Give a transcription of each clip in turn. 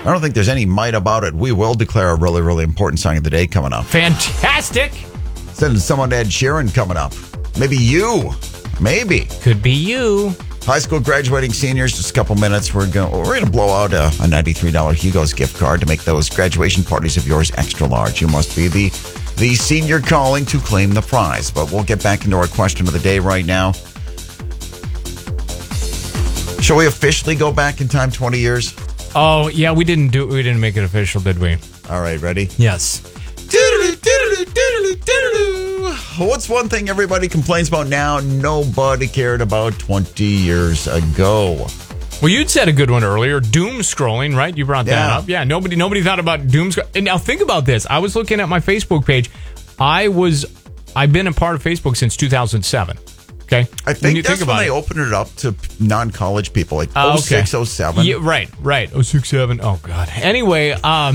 I don't think there's any might about it. We will declare a really, really important song of the day coming up. Fantastic. Sending someone to Ed Sheeran coming up. Maybe you. Maybe. Could be you. High school graduating seniors, just a couple minutes. We're going to blow out a $93 Hugo's gift card to make those graduation parties of yours extra large. You must be the senior calling to claim the prize. But we'll get back into our question of the day right now. Shall we officially go back in time 20 years? Oh, yeah, we didn't make it official, did we? All right, ready? Yes. What's one thing everybody complains about now nobody cared about 20 years ago? Well, you'd said a good one earlier, doom scrolling, right? You brought that up. Yeah, nobody thought about doom scrolling. And now think about this. I was looking at my Facebook page. I've been a part of Facebook since 2007. Okay? I think that's when they opened it up to non-college people, like 06, 07. Yeah, right. 06, 07. Oh, God. Anyway,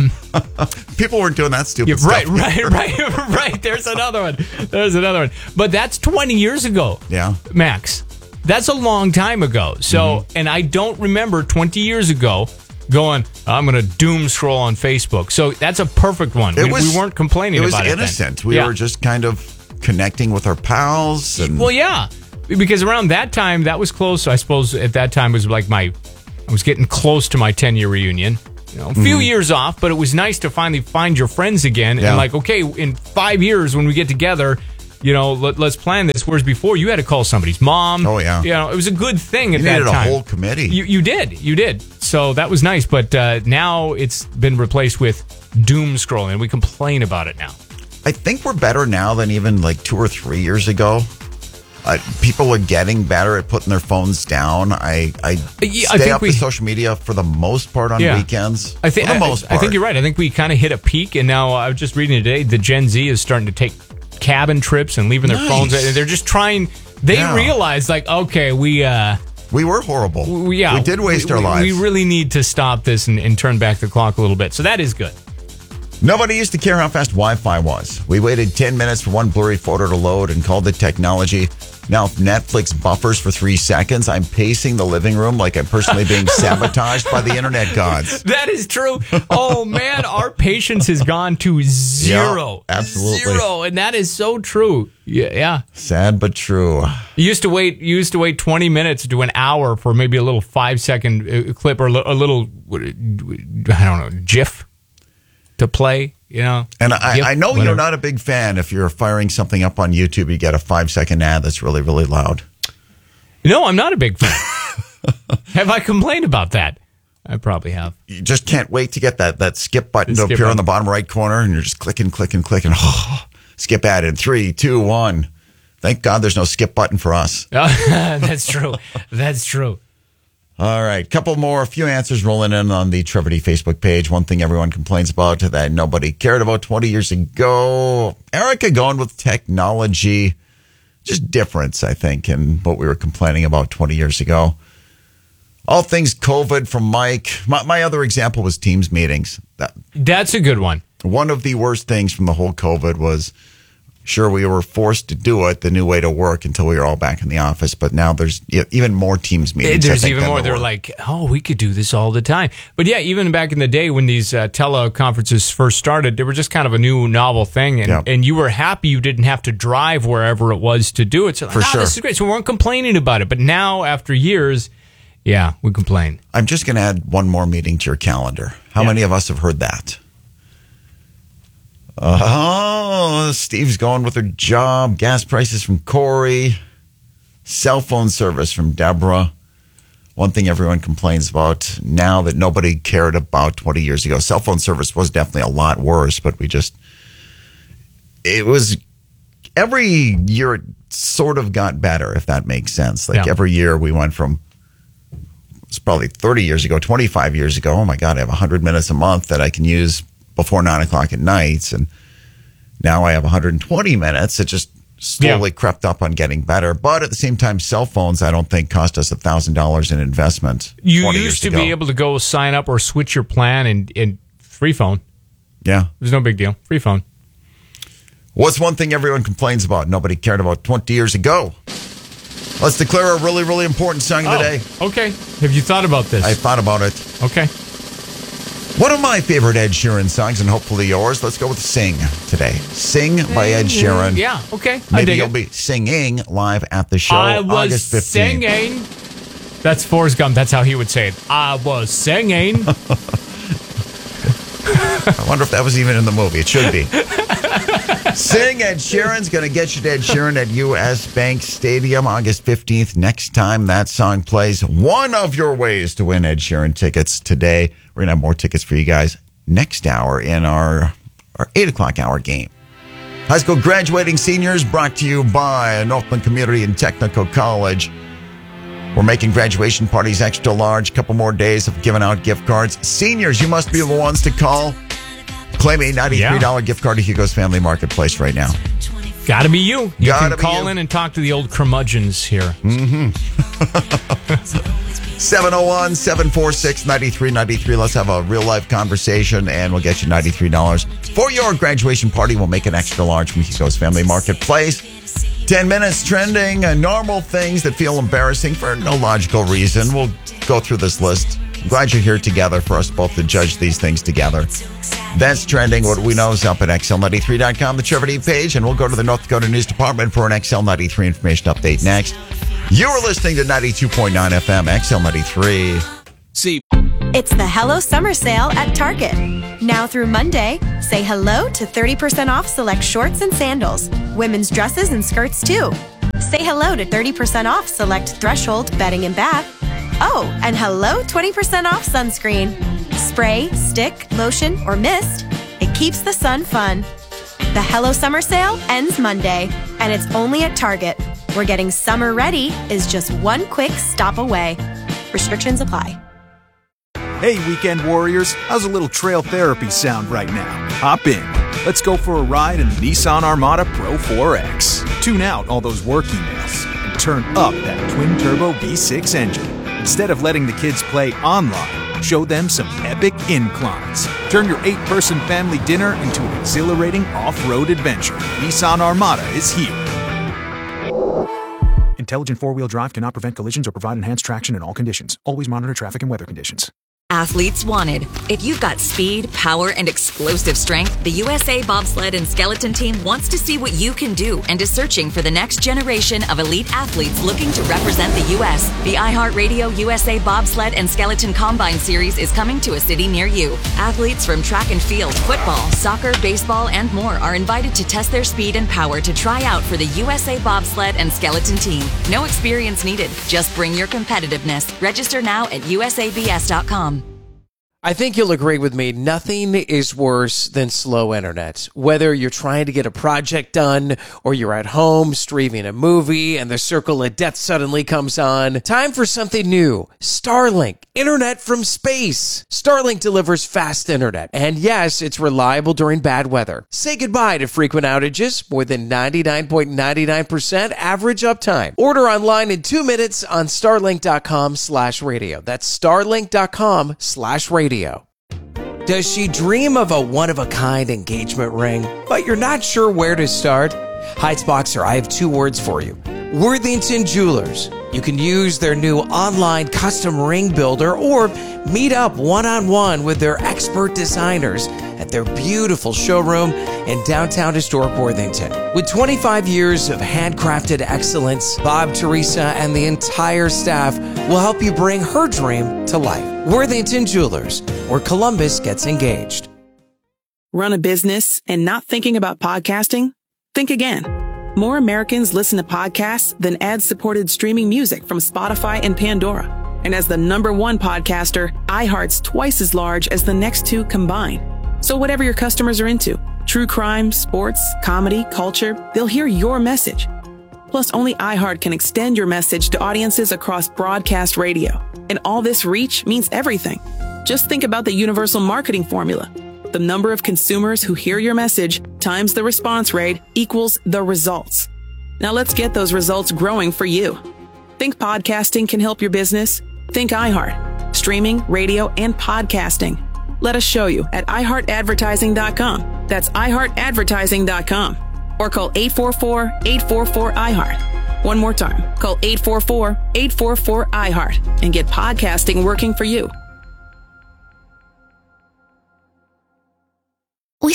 people weren't doing that stupid stuff. Right. There's another one. But that's 20 years ago. Yeah. Max. That's a long time ago. So, and I don't remember 20 years ago going, I'm going to doom scroll on Facebook. So that's a perfect one. We weren't complaining about it. It was innocent. We were just kind of connecting with our pals. Well, yeah. Because around that time, that was close. So I suppose at that time was like I was getting close to my 10-year reunion. You know, a few years off, but it was nice to finally find your friends again. Yeah. And like, okay, in 5 years when we get together, you know, let's plan this. Whereas before, you had to call somebody's mom. Oh, yeah. You know, it was a good thing at that time. You needed a whole committee. You did. So that was nice. But now it's been replaced with doom scrolling. We complain about it now. I think we're better now than even like 2 or 3 years ago. People are getting better at putting their phones down. I stay up with social media for the most part on weekends. I think you're right. I think we kind of hit a peak, and now I was just reading today, the Gen Z is starting to take cabin trips and leaving their phones. They're just trying. They realize, like, okay, we were horrible. We did waste our lives. We really need to stop this and turn back the clock a little bit. So that is good. Nobody used to care how fast Wi-Fi was. We waited 10 minutes for one blurry photo to load and called it technology. Now, if Netflix buffers for 3 seconds, I'm pacing the living room like I'm personally being sabotaged by the internet gods. That is true. Oh, man, our patience has gone to zero. Yeah, absolutely. Zero, and that is so true. Yeah. Sad but true. You used to wait 20 minutes to an hour for maybe a little 5-second clip or a little, I don't know, GIF to play, you know. And I know whatever. You're not a big fan. If you're firing something up on YouTube, you get a 5-second ad that's really, really loud. No, I'm not a big fan. Have I complained about that? I probably have. You just can't wait to get that skip button to appear on the bottom right corner, and you're just clicking. Skip ad in 3, 2, 1. Thank God there's no skip button for us. That's true. All right, a few answers rolling in on the Trevor D Facebook page. One thing everyone complains about that nobody cared about 20 years ago. Erica going with technology. Just difference, I think, in what we were complaining about 20 years ago. All things COVID from Mike. My other example was Teams meetings. That's a good one. One of the worst things from the whole COVID was, sure, we were forced to do it, the new way to work, until we were all back in the office. But now there's even more Teams meetings. There's even more. They're like, oh, we could do this all the time. But yeah, even back in the day when these teleconferences first started, they were just kind of a new, novel thing. And you were happy you didn't have to drive wherever it was to do it. So like, sure. This is great. So we weren't complaining about it. But now, after years, yeah, we complain. I'm just going to add one more meeting to your calendar. How many of us have heard that? Steve's going with her job. Gas prices from Corey. Cell phone service from Deborah. One thing everyone complains about now that nobody cared about 20 years ago. Cell phone service was definitely a lot worse, but it was every year it sort of got better, if that makes sense. Like every year we went from, it's probably 30 years ago, 25 years ago. Oh my God, I have 100 minutes a month that I can use before 9 o'clock at night, and now I have 120 minutes. It just slowly crept up on getting better. But at the same time, cell phones, I don't think, cost us $1,000 in investment. You used to be able to go sign up or switch your plan and free phone. Yeah. There's no big deal. Free phone. What's one thing everyone complains about nobody cared about 20 years ago? Let's declare a really, really important song of the day. Okay. Have you thought about this? I thought about it. Okay. One of my favorite Ed Sheeran songs, and hopefully yours. Let's go with Sing today. Sing by Ed Sheeran. Yeah, okay. Maybe you'll be singing live at the show August 15th. Singing. That's Forrest Gump. That's how he would say it. I was singing. I wonder if that was even in the movie. It should be. Sing Ed Sheeran's going to get you to Ed Sheeran at U.S. Bank Stadium August 15th. Next time that song plays, one of your ways to win Ed Sheeran tickets today. We're going to have more tickets for you guys next hour in our 8 o'clock hour game. High school graduating seniors brought to you by Northland Community and Technical College. We're making graduation parties extra large. A couple more days of giving out gift cards. Seniors, you must be the ones to call. Claim a $93 gift card to Hugo's Family Marketplace right now. Gotta be you. You can call in and talk to the old curmudgeons here. 701-746-9393. Let's have a real-life conversation, and we'll get you $93. For your graduation party, we'll make an extra large from Hugo's Family Marketplace. 10 minutes trending, normal things that feel embarrassing for no logical reason. We'll go through this list. I'm glad you're here together for us both to judge these things together. That's trending. What we know is up at XL93.com, the Trevor D page, and we'll go to the North Dakota News Department for an XL93 information update next. You're listening to 92.9 FM, XL93. See, it's the Hello Summer Sale at Target. Now through Monday, say hello to 30% off select shorts and sandals, women's dresses and skirts too. Say hello to 30% off select Threshold bedding and bath. Oh, and hello 20% off sunscreen. Spray, stick, lotion, or mist. It keeps the sun fun. The Hello Summer Sale ends Monday, and it's only at Target, where getting summer ready is just one quick stop away. Restrictions apply. hey, weekend warriors, how's a little trail therapy sound right now? Hop in. Let's go for a ride in the Nissan Armada Pro 4X. Tune out all those work emails and turn up that twin-turbo V6 engine. Instead of letting the kids play online, show them some epic inclines. Turn your 8-person family dinner into an exhilarating off-road adventure. Nissan Armada is here. Intelligent four-wheel drive cannot prevent collisions or provide enhanced traction in all conditions. Always monitor traffic and weather conditions. Athletes wanted. If you've got speed, power, and explosive strength, the USA Bobsled and Skeleton Team wants to see what you can do and is searching for the next generation of elite athletes looking to represent the U.S. The iHeartRadio USA Bobsled and Skeleton Combine Series is coming to a city near you. Athletes from track and field, football, soccer, baseball, and more are invited to test their speed and power to try out for the USA Bobsled and Skeleton Team. No experience needed. Just bring your competitiveness. Register now at usabs.com. I think you'll agree with me, nothing is worse than slow internet. Whether you're trying to get a project done or you're at home streaming a movie and the circle of death suddenly comes on, time for something new. Starlink, internet from space. Starlink delivers fast internet. And yes, it's reliable during bad weather. Say goodbye to frequent outages, more than 99.99% average uptime. Order online in 2 minutes on starlink.com/radio. That's starlink.com/radio. Does she dream of a one-of-a-kind engagement ring, but you're not sure where to start? Heights Boxer, I have 2 words for you. Worthington Jewelers. You can use their new online custom ring builder or meet up one-on-one with their expert designers at their beautiful showroom in downtown historic Worthington. With 25 years of handcrafted excellence, Bob, Teresa, and the entire staff will help you bring her dream to life. Worthington Jewelers, where Columbus gets engaged. Run a business and not thinking about podcasting? Think again. More Americans listen to podcasts than ad-supported streaming music from Spotify and Pandora. And as the #1 podcaster, iHeart's twice as large as the next 2 combined. So whatever your customers are into, true crime, sports, comedy, culture, they'll hear your message. Plus, only iHeart can extend your message to audiences across broadcast radio. And all this reach means everything. Just think about the universal marketing formula. The number of consumers who hear your message times the response rate equals the results. Now let's get those results growing for you. Think podcasting can help your business? Think iHeart. Streaming, radio, and podcasting. Let us show you at iHeartAdvertising.com. That's iHeartAdvertising.com. Or call 844-844-iHeart. One more time. Call 844-844-iHeart and get podcasting working for you.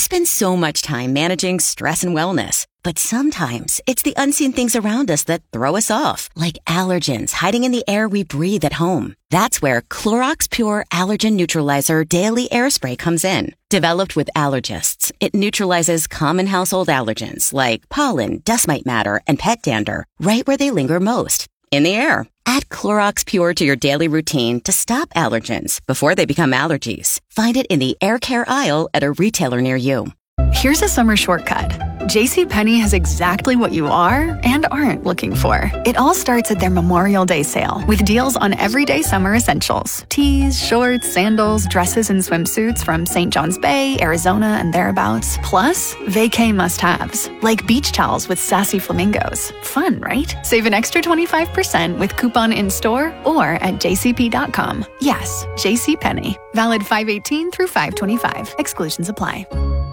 spend so much time managing stress and wellness. But sometimes it's the unseen things around us that throw us off, like allergens hiding in the air we breathe at home. That's where Clorox Pure Allergen Neutralizer Daily Air Spray comes in. Developed with allergists, it neutralizes common household allergens like pollen, dust mite matter, and pet dander, right where they linger most, in the air. Add Clorox Pure to your daily routine to stop allergens before they become allergies. Find it in the air care aisle at a retailer near you. Here's a summer shortcut. JCPenney has exactly what you are and aren't looking for. It all starts at their Memorial Day sale with deals on everyday summer essentials. Tees, shorts, sandals, dresses, and swimsuits from St. John's Bay, Arizona, and thereabouts. Plus, vacay must-haves, like beach towels with sassy flamingos. Fun, right? Save an extra 25% with coupon in-store or at jcp.com. Yes, JCPenney. Valid 5/18 through 5/25. Exclusions apply.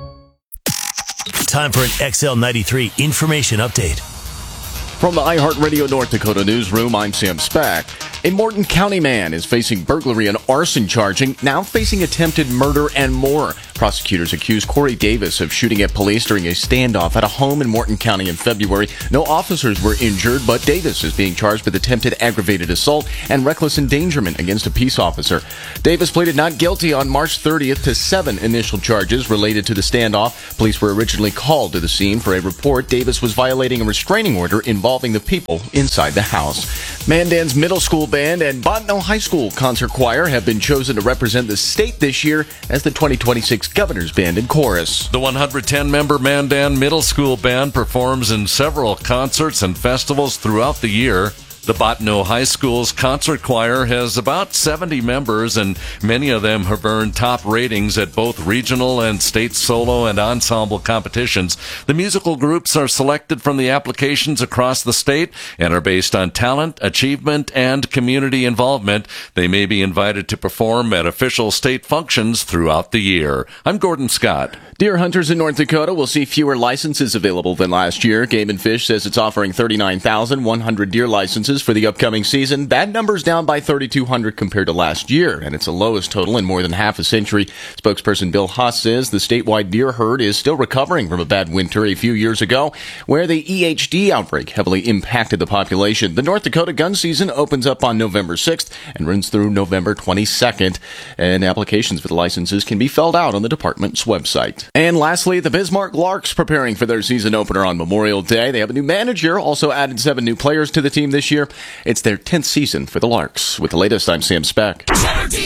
Time for an XL93 information update. From the iHeartRadio North Dakota newsroom, I'm Sam Speck. A Morton County man is facing burglary and arson charging, now facing attempted murder and more. Prosecutors accuse Corey Davis of shooting at police during a standoff at a home in Morton County in February. No officers were injured, but Davis is being charged with attempted aggravated assault and reckless endangerment against a peace officer. Davis pleaded not guilty on March 30th to 7 initial charges related to the standoff. Police were originally called to the scene for a report Davis was violating a restraining order involving the people inside the house. Mandan's Middle School Band and Bottineau High School Concert Choir have been chosen to represent the state this year as the 2026 Governor's Band and Chorus. The 110-member Mandan Middle School Band performs in several concerts and festivals throughout the year. The Bottineau High School's concert choir has about 70 members, and many of them have earned top ratings at both regional and state solo and ensemble competitions. The musical groups are selected from the applications across the state and are based on talent, achievement, and community involvement. They may be invited to perform at official state functions throughout the year. I'm Gordon Scott. Deer hunters in North Dakota will see fewer licenses available than last year. Game and Fish says it's offering 39,100 deer licenses for the upcoming season. That number's down by 3,200 compared to last year, and it's the lowest total in more than half a century. Spokesperson Bill Haas says the statewide deer herd is still recovering from a bad winter a few years ago, where the EHD outbreak heavily impacted the population. The North Dakota gun season opens up on November 6th and runs through November 22nd, and applications for the licenses can be filled out on the department's website. And lastly, the Bismarck Larks preparing for their season opener on Memorial Day. They have a new manager, also added 7 new players to the team this year. It's their 10th season for the Larks. With the latest, I'm Sam Speck.